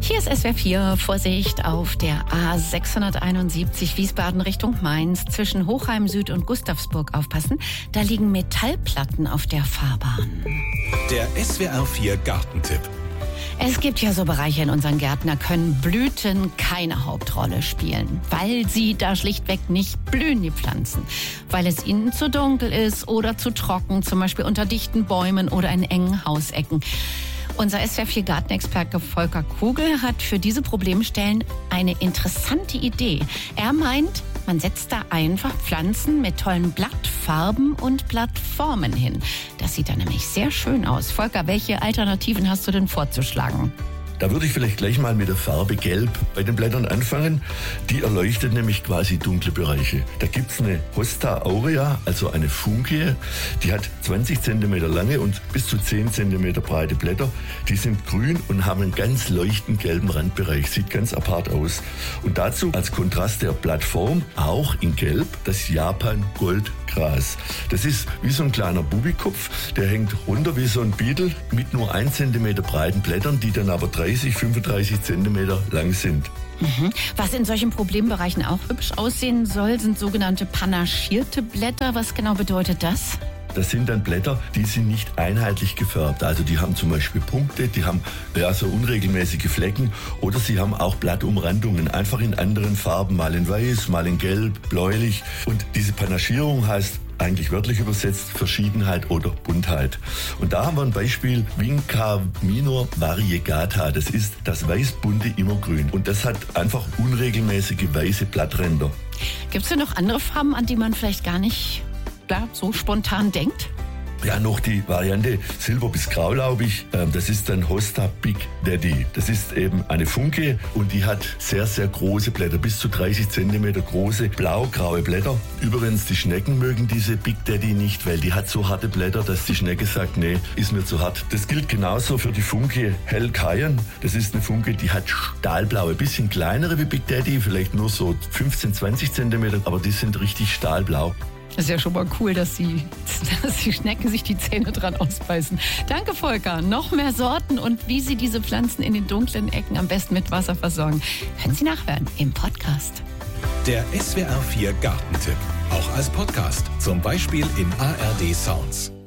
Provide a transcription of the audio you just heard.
Hier ist SWR 4. Vorsicht auf der A671 Wiesbaden Richtung Mainz. Zwischen Hochheim Süd und Gustavsburg aufpassen. Da liegen Metallplatten auf der Fahrbahn. Der SWR 4 Gartentipp. Es gibt ja so Bereiche in unseren Gärten, da können Blüten keine Hauptrolle spielen, weil sie da schlichtweg nicht blühen, die Pflanzen. Weil es ihnen zu dunkel ist oder zu trocken, zum Beispiel unter dichten Bäumen oder in engen Hausecken. Unser SWR 4 Gartenexperte Volker Kugel hat für diese Problemstellen eine interessante Idee. Er meint, man setzt da einfach Pflanzen mit tollen Blattfarben und Blattformen hin. Das sieht dann nämlich sehr schön aus. Volker, welche Alternativen hast du denn vorzuschlagen? Da würde ich vielleicht gleich mal mit der Farbe Gelb bei den Blättern anfangen. Die erleuchtet nämlich quasi dunkle Bereiche. Da gibt's eine Hosta aurea, also eine Funkie. Die hat 20 cm lange und bis zu 10 cm breite Blätter. Die sind grün und haben einen ganz leuchtend gelben Randbereich. Sieht ganz apart aus. Und dazu als Kontrast der Blattform, auch in Gelb, das Japan-Goldgras. Das ist wie so ein kleiner Bubikopf. Der hängt runter wie so ein Beetle mit nur 1 cm breiten Blättern, die dann aber 35 cm lang sind. Was in solchen Problembereichen auch hübsch aussehen soll, sind sogenannte panaschierte Blätter. Was genau bedeutet das? Das sind dann Blätter, die sind nicht einheitlich gefärbt. Also die haben zum Beispiel Punkte, die haben so unregelmäßige Flecken oder sie haben auch Blattumrandungen, einfach in anderen Farben, mal in weiß, mal in gelb, bläulich. Und diese Panaschierung heißt eigentlich wörtlich übersetzt Verschiedenheit oder Buntheit. Und da haben wir ein Beispiel Vinca minor variegata. Das ist das weißbunte Immergrün. Und das hat einfach unregelmäßige weiße Blattränder. Gibt es denn noch andere Farben, an die man vielleicht gar nicht so spontan denkt? Ja, noch die Variante Silber bis graulaubig, das ist dann Hosta Big Daddy. Das ist eben eine Funke und die hat sehr, sehr große Blätter, bis zu 30 cm große, blau-graue Blätter. Übrigens, die Schnecken mögen diese Big Daddy nicht, weil die hat so harte Blätter, dass die Schnecke sagt, nee, ist mir zu hart. Das gilt genauso für die Funke Hell Cayenne. Das ist eine Funke, die hat stahlblaue, bisschen kleinere wie Big Daddy, vielleicht nur so 15, 20 cm, aber die sind richtig stahlblau. Das ist ja schon mal cool, dass die Schnecken sich die Zähne dran ausbeißen. Danke, Volker. Noch mehr Sorten und wie Sie diese Pflanzen in den dunklen Ecken am besten mit Wasser versorgen, können Sie nachhören im Podcast. Der SWR 4 Gartentipp. Auch als Podcast. Zum Beispiel in ARD Sounds.